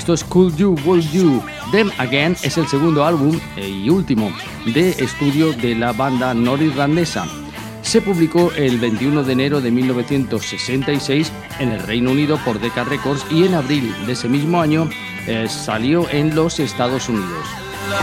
Esto es Could You, Would You. Them Again es el segundo álbum y último de estudio de la banda norirlandesa. Se publicó el 21 de enero de 1966 en el Reino Unido por Decca Records y en abril de ese mismo año salió en los Estados Unidos.